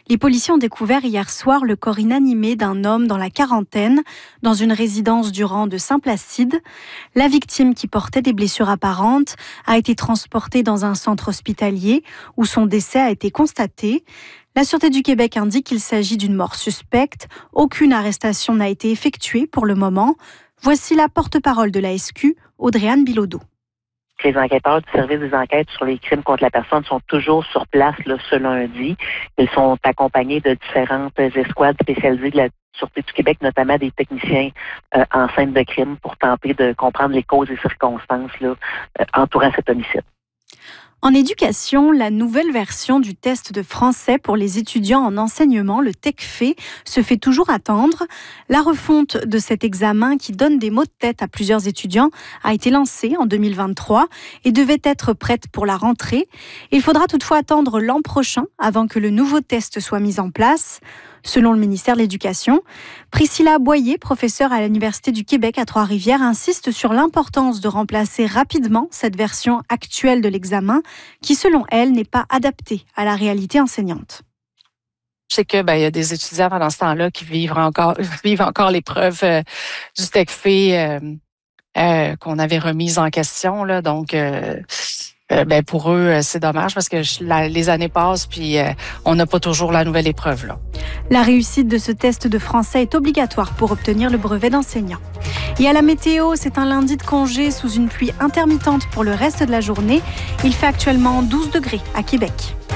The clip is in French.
Les policiers ont découvert hier soir le corps inanimé d'un homme dans la quarantaine, dans une résidence du rang de Saint-Placide. La victime, qui portait des blessures apparentes, a été transportée dans un centre hospitalier où son décès a été constaté. La Sûreté du Québec indique qu'il s'agit d'une mort suspecte. Aucune arrestation n'a été effectuée pour le moment. Voici la porte-parole de la SQ, Audrey-Anne Bilodeau. Les enquêteurs du service des enquêtes sur les crimes contre la personne sont toujours sur place ce lundi. Ils sont accompagnés de différentes escouades spécialisées de la Sûreté du Québec, notamment des techniciens en scène de crime pour tenter de comprendre les causes et circonstances entourant cet homicide. En éducation, la nouvelle version du test de français pour les étudiants en enseignement, le TECFE, se fait toujours attendre. La refonte de cet examen qui donne des mots de tête à plusieurs étudiants a été lancée en 2023 et devait être prête pour la rentrée. Il faudra toutefois attendre l'an prochain avant que le nouveau test soit mis en place. Selon le ministère de l'Éducation, Priscilla Boyer, professeure à l'Université du Québec à Trois-Rivières, insiste sur l'importance de remplacer rapidement cette version actuelle de l'examen qui, selon elle, n'est pas adaptée à la réalité enseignante. Je sais que y a des étudiants pendant ce temps-là qui vivent encore l'épreuve du TECFE qu'on avait remise en question. Là, donc, pour eux, c'est dommage parce que les années passent puis on n'a pas toujours la nouvelle épreuve. Là. La réussite de ce test de français est obligatoire pour obtenir le brevet d'enseignant. Et à la météo, c'est un lundi de congé sous une pluie intermittente pour le reste de la journée. Il fait actuellement 12 degrés à Québec.